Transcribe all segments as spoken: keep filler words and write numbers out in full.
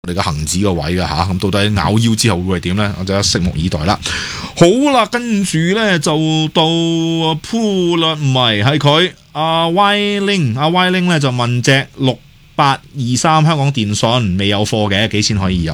我哋嘅恒指個位嘅吓，咁到底咬腰之後會係點咧？我就拭目以待啦。好啦，跟住咧就到鋪啦，唔係係佢阿 Y Ling， 阿 Y Ling 咧就問隻六八二三香港電訊未有貨嘅，幾錢可以入？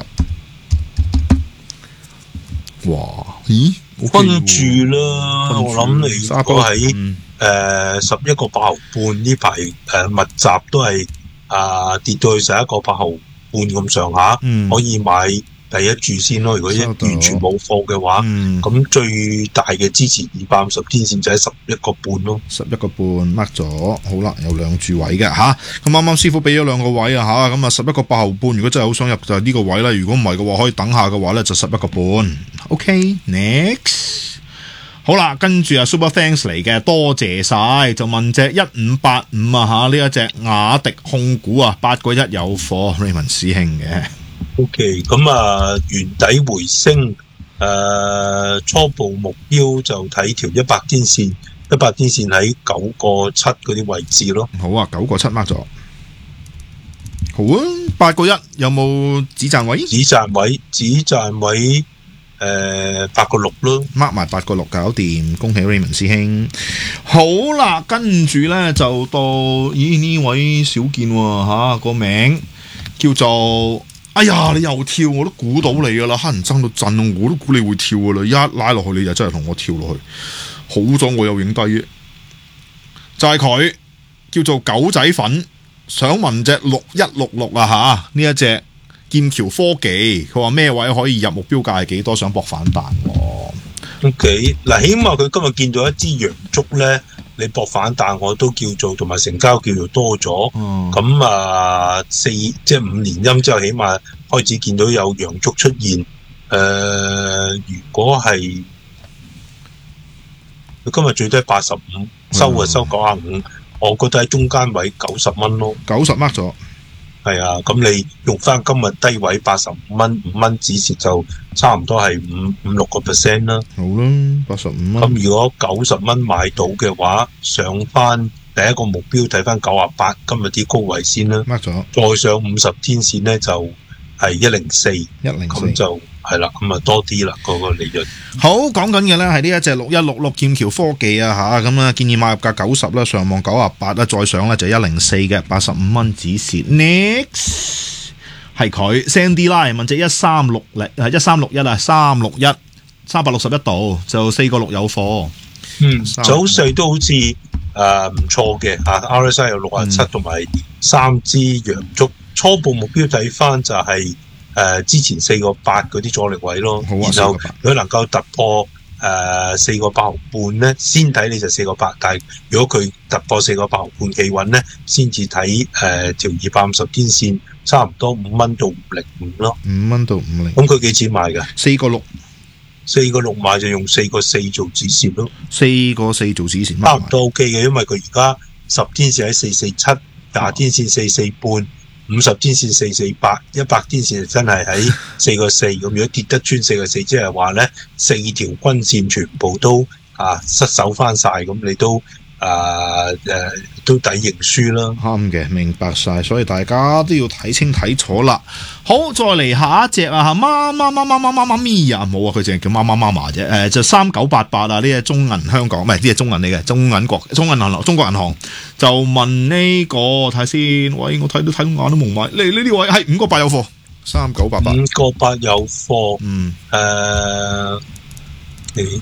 哇，咦？ 跟住啦，我諗你如果喺誒十一個八毫半呢排誒密集都係啊、呃、跌到去十一個八毫半咁上下，嗯、可以買第一注先咯。如果一完全冇貨嘅話，咁、嗯、最大嘅支持二百五十天線就喺十一個半咯。十一個半 mark 咗，好啦，有兩注位嘅吓。咁啱啱師傅俾咗兩個位啊吓，咁啊十一個八毫半，如果真係好想入就係呢個位啦。如果唔係嘅話，可以等下嘅話咧就十一個半。OK，next。好啦，跟住啊 Super Thanks 嚟嘅，多謝晒。就問隻一五八五啊吓，呢一隻雅迪控股啊，八個一有貨 Raymond 師兄嘅。OK， 咁啊原底回升，誒、呃、初步目標就睇條一百天線，一百天線喺九個七嗰啲位置咯。 好啊，九個七 mark 咗。好啊，八個一有冇止賺位？ 止賺位，止賺位。誒，八個六咯 ，mark 埋八個六搞掂，恭喜 Raymond 師兄。好啦，跟住咧就到，咦呢位少見喎吓，個名叫做，哎呀你又跳，我都估到你噶啦，黑人憎到震，我都估你會跳噶啦，一拉落去你就真係同我跳落去，好咗我有影低嘅，就係、是、佢叫做狗仔粉，想問隻六一六六啊吓，呢一隻。劍橋科技，佢話咩位可以入，目標價係幾多？想搏反彈。 O K， 嗱，起碼佢今日見到一支陽燭咧，你搏反彈我都叫做，同埋成交叫做多咗。咁、嗯、啊，四即係五連陰之後，起碼開始見到有陽燭出現。誒、呃，如果係佢今日最低八十五，收啊收九十五，我覺得喺中間位九十蚊咯， 九十 mark 咗。 係啊，咁你用翻今日低位八十五蚊，五蚊止蝕就差唔多係五五六個 percent 啦。 好啦，八十五蚊。 咁如果九十蚊買到嘅話，上翻第一個目標睇翻九十八，今日啲高位先啦。 mark 咗。 再上五十天線咧就係一零四，一零四咁就係啦，咁啊多啲啦嗰個利潤。 好，講緊嘅咧係呢一隻六一六六劍橋科技啊吓，咁啊建議買入價九十啦，上望九十八啦，再上咧就一零四嘅八十五蚊止蝕。Next 係佢 Sandy Line 問隻一三六零係一三六一啊，三六一三百六十一度就四個六有貨。 嗯，走勢都好似誒唔錯嘅吓 ，R S I 有六啊七同埋三支陽燭，初步目標睇翻就係、是。誒、呃，之前四個八嗰啲阻力位咯，啊、然後如果能夠突破誒四個八毫半咧，先睇你就四個八，但係如果佢突破四個八毫半企穩咧，先至睇誒條二百五十天線，差唔多五蚊到五零五咯， 五蚊到五零。 咁佢幾錢買㗎？ 四個六， 四個六買就用四個四做止蝕咯， 四個四做止蝕， 差唔多 OK 嘅，因為佢而家十天線喺四四七，廿天線四四半。五十天線四四八，一百天線真係喺四個四咁。如果跌得穿四個四，即係話咧四條均線全部都啊失守翻晒，咁你都啊誒、啊、都抵認輸啦。 啱嘅，明白晒，所以大家都要睇清睇楚啦。好，再嚟下一隻啊，媽媽媽媽媽媽媽咪啊，冇啊，佢淨係叫媽媽媽媽啫。誒，就三九八八啊，呢隻中銀香港，唔係呢隻中銀嚟嘅，中銀國中銀銀行，中國銀行就問呢、這個睇下先，喂，我睇到睇到眼都蒙埋。你呢啲位係五個八有貨，三九八八， 五個八有貨。 嗯， 誒、呃，你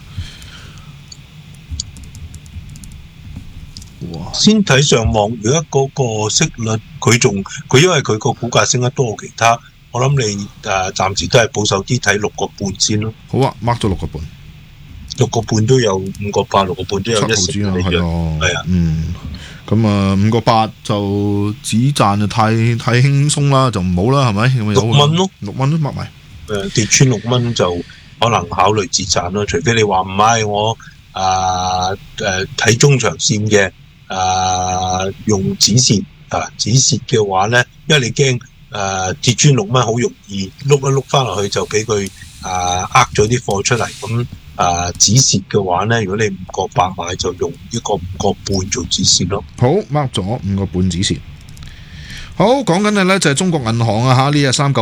先睇上網，如果嗰個息率佢仲佢因為佢個股價升得多過其他，我諗你誒暫時都係保守啲睇六個半先咯。 好啊 ，mark 咗六個半， 六個半都有五個八，六個半都有一成嘅利潤。係啊， 嗯，咁啊五個八就止賺就太太輕鬆啦，就唔好啦，係咪？ 六蚊咯， 六蚊都 mark 埋。 誒跌穿六蚊就可能考慮止賺咯，除非你話唔係我啊誒睇中長線嘅。誒、呃，用止蝕啊，止蝕嘅話咧，因為你驚誒、呃、跌穿六蚊，好容易碌一碌翻落去就俾佢誒呃咗啲貨出嚟。咁誒止蝕嘅話咧，如果你五個八買就用一個五個半做止蝕咯。 好 mark 咗五個半止蝕。好，講緊嘅咧就係中國銀行啊吓，呢日三九。